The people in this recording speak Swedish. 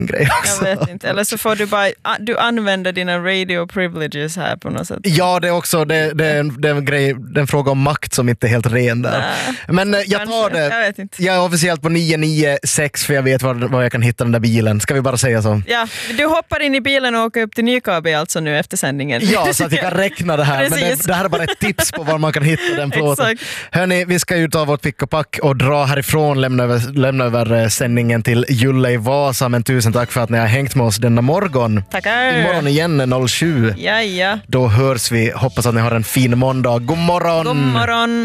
grej också. Jag vet inte. Eller så får du bara du använder dina radio privileges här på något sätt. Ja, det är också det är en grej, den fråga om makt som inte är helt ren där. Men jag tar det. Jag vet inte. Jag är officiellt på 996 för jag vet var jag kan hitta den där bilen. Ska vi bara säga så? Ja, du hoppar in i bilen och åker upp till Nykabi alltså nu efter sändningen. Ja, så att jag kan räkna det här. Men det här är bara ett tips på var man kan hitta den plåten. Hörni, vi ska ju ta vårt pick och pack och dra härifrån, lämna över sändningen till Julle i Vasa. Men tusen tack för att ni har hängt med oss denna morgon. Tackar. Imorgon igen 07. Ja. Då hörs vi. Hoppas att ni har en fin måndag. God morgon! God morgon!